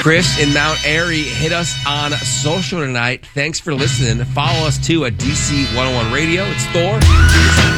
Chris in Mount Airy hit us on social tonight. Thanks for listening. Follow us too at DC 101 Radio. It's Thor.